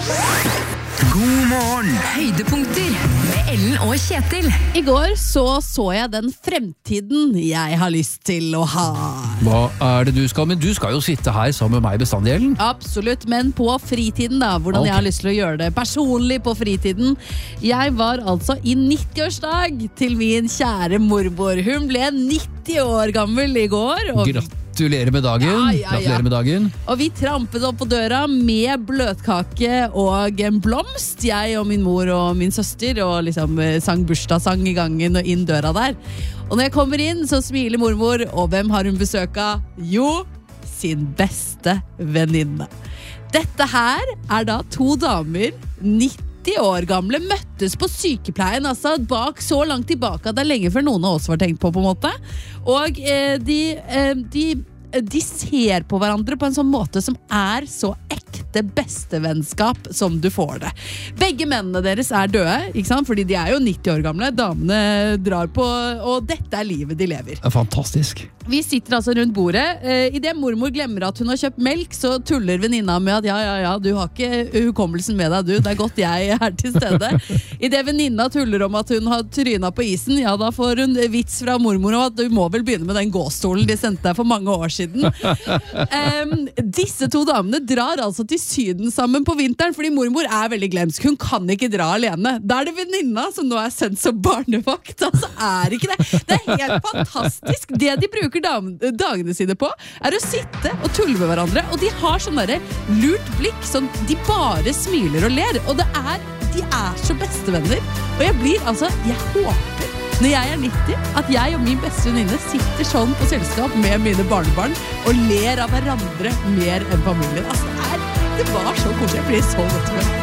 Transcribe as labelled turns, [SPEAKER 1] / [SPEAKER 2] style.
[SPEAKER 1] God morgen!
[SPEAKER 2] Høydepunkter med Ellen og Kjetil.
[SPEAKER 3] I går så jeg den fremtiden jeg har lyst til å ha.
[SPEAKER 4] Hva det du skal? Men du skal jo sitte her sammen med meg bestandig, Ellen.
[SPEAKER 3] Absolutt, men på fritiden da. Hvordan jeg har lyst til å gjøre det personlig på fritiden. Jeg var altså i 90-årsdag til min kjære mormor. Hun ble 90 år gammel i går. Og
[SPEAKER 4] Gratulerer med dagen. Gratulerer med dagen.
[SPEAKER 3] Og vi trampet opp på døra med bløtkake og en blomst. Jeg og min mor og min søster og liksom sang bursdagssang i gangen og inn døra der. Og når jeg kommer inn så smiler mormor, og hvem har hun besøk av? Jo, sin beste venninne. Dette her da to damer, 90 år gamle, møttes på sykepleien, altså bak så langt tilbake at det lenge før noen av oss var tenkt på en måte. Og de ser på hverandre på en sånn måte som så ekte bestevennskap som du får det. Begge mennene deres døde, ikke sant? Fordi de jo 90 år gamle, damene drar på, og dette livet de lever.
[SPEAKER 4] Det fantastisk.
[SPEAKER 3] Vi sitter altså rundt bordet. I det mormor glemmer at hun har kjøpt melk, så tuller venninna med at ja, du har ikke hukommelsen med deg, du. Det godt jeg til stede. I det venninna tuller om at hun har trynet på isen, ja, da får hun vits fra mormor om at du må vel begynne med den gåstolen de sendte deg for mange år siden. Disse to damene drar altså til Syden sammen på vinteren, fordi mormor veldig glemsk. Hun kan ikke dra alene. Da det venninna som nå sendt som barnevakt. Altså ikke det. Det helt fantastisk. Det de bruker dagene sine på å sitte og tulle med hverandre, og de har sånn der lurt blikk, sånn de bare smiler og ler, og de så bestevenner. Og jeg håper når jeg 90, at jeg og min beste venninne sitter sånn på selskap med mine barnebarn og ler av hverandre mer enn familien. Altså, det var så koselig. Jeg blir så godt med.